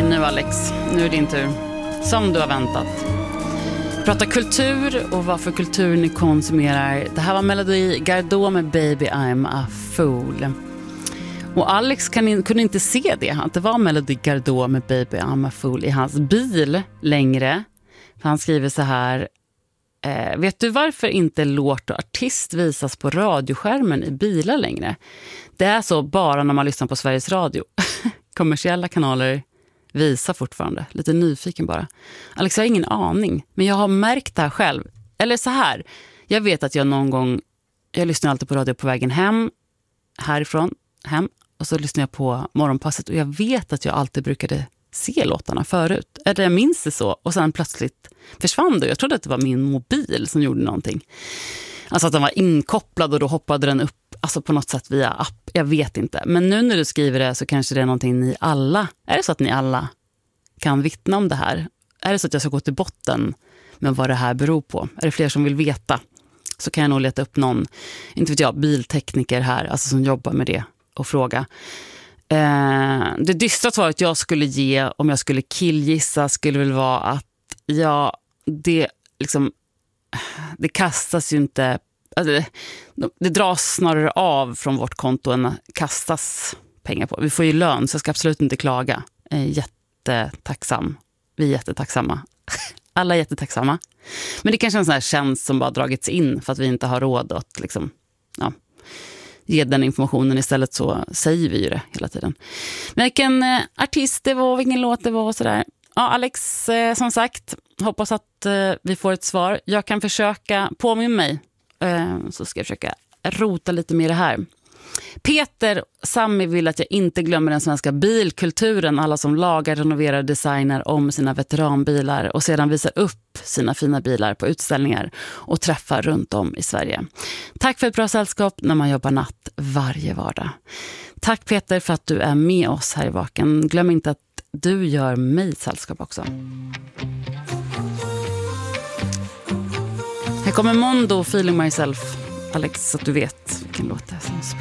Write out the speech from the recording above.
nu Alex, nu är din tur. Som du har väntat. Prata kultur och vad för kultur ni konsumerar. Det här var Melody Gardot med Baby I'm a Fool. Och Alex kunde inte se det, att det var Melody Gardot med Baby I'm a Fool i hans bil längre. För han skriver så här: vet du varför inte låt och artist visas på radioskärmen i bilar längre? Det är så bara när man lyssnar på Sveriges Radio. Kommersiella kanaler visar fortfarande. Lite nyfiken bara. Alex, jag har ingen aning, men jag har märkt det här själv. Eller så här, jag vet att jag någon gång, jag lyssnar alltid på radio på vägen hem, härifrån, hem, och så lyssnar jag på morgonpasset och jag vet att jag alltid brukade se låtarna förut. Eller jag minns det så, och sen plötsligt försvann det. Jag trodde att det var min mobil som gjorde någonting. Alltså att den var inkopplad och då hoppade den upp, alltså på något sätt via app. Jag vet inte. Men nu när du skriver det så kanske det är någonting ni alla, är det så att ni alla kan vittna om det här? Är det så att jag ska gå till botten med vad det här beror på? Är det fler som vill veta? Så kan jag nog leta upp någon, inte vet jag, biltekniker här, alltså som jobbar med det, och fråga. Det dystra svaret jag skulle ge om jag skulle killgissa skulle väl vara att det kastas ju inte, alltså det dras snarare av från vårt konto än kastas pengar på. Vi får ju lön, så jag ska absolut inte klaga. Jag är jättetacksam. Vi är jättetacksamma. Alla är jättetacksamma. Men det kanske är en sån här tjänst som bara dragits in för att vi inte har råd att liksom, ge den informationen. Istället så säger vi ju det hela tiden. Men vilken artist det var, vilken låt det var och sådär. Ja, Alex, som sagt, hoppas att vi får ett svar. Jag kan försöka påminna mig, så ska jag försöka rota lite mer det här. Peter Sammy vill att jag inte glömmer den svenska bilkulturen. Alla som lagar, renoverar, designar om sina veteranbilar och sedan visar upp sina fina bilar på utställningar och träffar runt om i Sverige. Tack för ett bra sällskap när man jobbar natt varje vardag. Tack Peter för att du är med oss här i Vaken. Glöm inte att du gör mig sällskap också. Här kommer Mondo, Feeling Myself. Alex, så att du vet vilken låt det är som spelar.